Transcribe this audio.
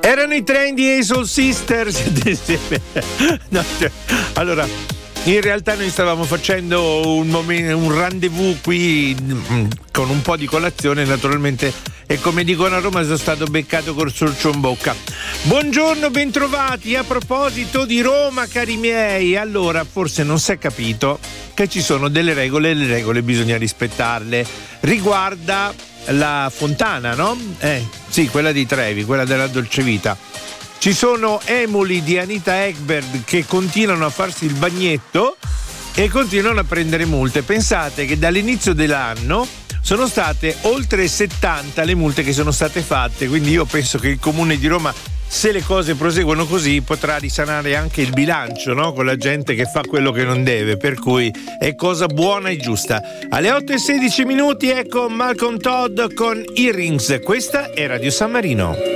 Erano i treni di Soul Sisters. No, allora, in realtà noi stavamo facendo un rendezvous qui con un po' di colazione, naturalmente, e come dicono a Roma sono stato beccato col sorcio in bocca. Buongiorno, bentrovati. A proposito di Roma, cari miei, allora forse non si è capito che ci sono delle regole e le regole bisogna rispettarle. Riguarda la fontana, no? Sì, quella di Trevi, quella della Dolcevita. Ci sono emuli di Anita Ekberg che continuano a farsi il bagnetto e continuano a prendere multe. Pensate che dall'inizio dell'anno sono state oltre 70 le multe che sono state fatte, quindi io penso che il Comune di Roma, se le cose proseguono così, potrà risanare anche il bilancio, no? Con la gente che fa quello che non deve, per cui è cosa buona e giusta. Alle 8:16 ecco Malcolm Todd con Earrings. Questa è Radio San Marino.